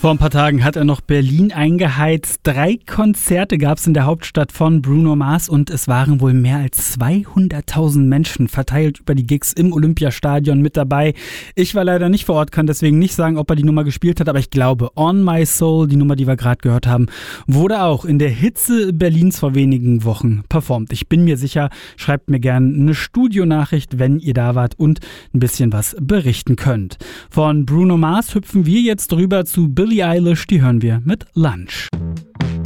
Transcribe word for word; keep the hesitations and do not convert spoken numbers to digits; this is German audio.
Vor ein paar Tagen hat er noch Berlin eingeheizt. Drei Konzerte gab es in der Hauptstadt von Bruno Mars und es waren wohl mehr als zweihunderttausend Menschen verteilt über die Gigs im Olympiastadion mit dabei. Ich war leider nicht vor Ort, kann deswegen nicht sagen, ob er die Nummer gespielt hat, aber ich glaube, On My Soul, die Nummer, die wir gerade gehört haben, wurde auch in der Hitze Berlins vor wenigen Wochen performt. Ich bin mir sicher, schreibt mir gerne eine Studionachricht, wenn ihr da wart und ein bisschen was berichten könnt. Von Bruno Mars hüpfen wir jetzt rüber zu Billie Eilish, die hören wir mit Lunch.